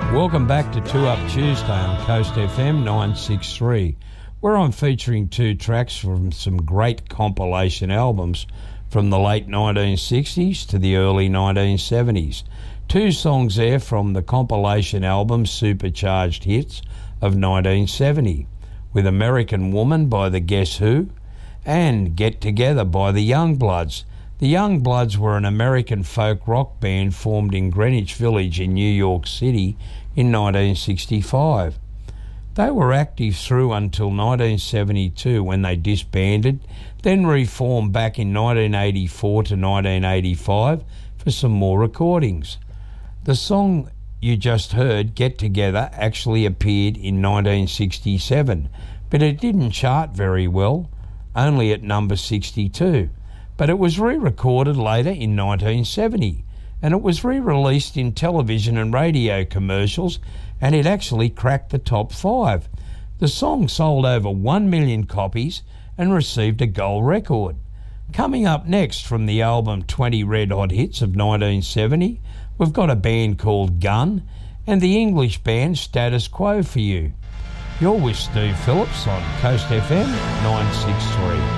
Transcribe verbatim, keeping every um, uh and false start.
Welcome back to Two Up Tuesday on Coast F M nine sixty-three, where I'm featuring two tracks from some great compilation albums from the late nineteen sixties to the early nineteen seventies. Two songs there from the compilation album Supercharged Hits of nineteen seventy, with American Woman by the Guess Who and Get Together by the Youngbloods. The Youngbloods were an American folk rock band formed in Greenwich Village in New York City in nineteen sixty-five. They were active through until nineteen seventy-two, when they disbanded, then reformed back in nineteen eighty-four to nineteen eighty-five for some more recordings. The song you just heard, Get Together, actually appeared in nineteen sixty-seven, but it didn't chart very well, only at number sixty-two. But it was re-recorded later in nineteen seventy, and it was re-released in television and radio commercials, and it actually cracked the top five. The song sold over one million copies and received a gold record. Coming up next from the album twenty Red Hot Hits of nineteen seventy, we've got a band called Gun and the English band Status Quo for you. You're with Steve Phillips on Coast F M nine sixty-three.